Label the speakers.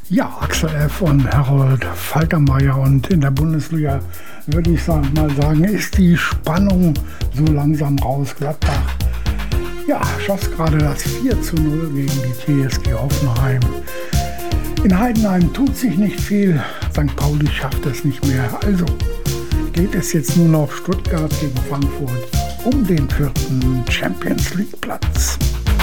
Speaker 1: Ja, Axel F. und Harold Faltermeier, und in der Bundesliga würde ich mal sagen, ist die Spannung so langsam raus. Gladbach, ja, schoss gerade das 4:0 gegen die TSG Hoffenheim. In Heidenheim tut sich nicht viel, St. Pauli schafft es nicht mehr. Also geht es jetzt nur noch Stuttgart gegen Frankfurt um den 4. Champions League Platz.